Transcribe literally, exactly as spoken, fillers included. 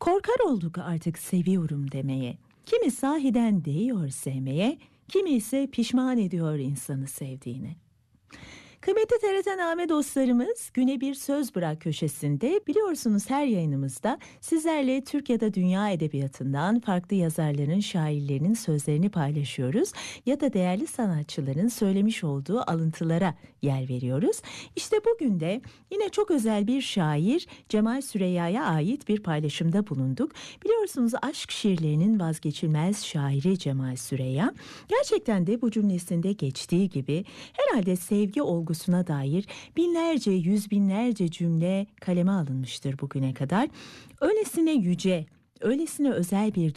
Korkar olduk artık seviyorum demeye. Kimi sahiden değiyor sevmeye, kimi ise pişman ediyor insanı sevdiğine. Kıymetli T R T Name dostlarımız, Güne Bir Söz Bırak köşesinde biliyorsunuz her yayınımızda sizlerle Türk ya da dünya edebiyatından farklı yazarların, şairlerinin sözlerini paylaşıyoruz ya da değerli sanatçıların söylemiş olduğu alıntılara yer veriyoruz. İşte bugün de yine çok özel bir şair Cemal Süreyya'ya ait bir paylaşımda bulunduk. Biliyorsunuz aşk şiirlerinin vazgeçilmez şairi Cemal Süreyya. Gerçekten de bu cümlesinde geçtiği gibi herhalde sevgi olgusuna dair binlerce, yüz binlerce cümle kaleme alınmıştır bugüne kadar. Öylesine yüce, öylesine özel bir